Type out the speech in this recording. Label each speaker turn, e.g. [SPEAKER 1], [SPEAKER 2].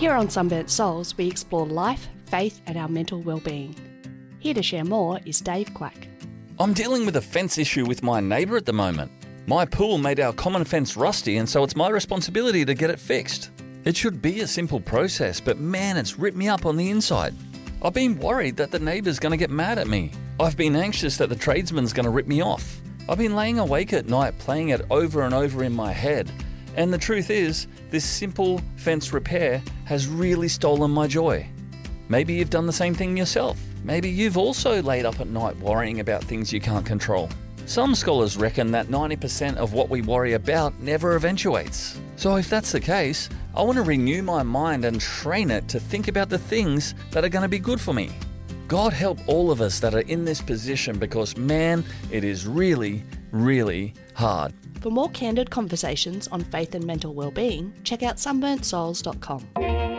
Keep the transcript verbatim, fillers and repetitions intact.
[SPEAKER 1] Here on Sunburnt Souls, we explore life, faith and our mental well-being. Here to share more is Dave Quack.
[SPEAKER 2] I'm dealing with a fence issue with my neighbour at the moment. My pool made our common fence rusty, and so it's my responsibility to get it fixed. It should be a simple process, but man, it's ripped me up on the inside. I've been worried that the neighbour's going to get mad at me. I've been anxious that the tradesman's going to rip me off. I've been laying awake at night playing it over and over in my head. And the truth is, this simple fence repair has really stolen my joy. Maybe you've done the same thing yourself. Maybe you've also laid up at night worrying about things you can't control. Some scholars reckon that ninety percent of what we worry about never eventuates. So if that's the case, I want to renew my mind and train it to think about the things that are going to be good for me. God help all of us that are in this position, because man, it is really, really hard.
[SPEAKER 1] For more candid conversations on faith and mental well-being, check out sunburnt souls dot com.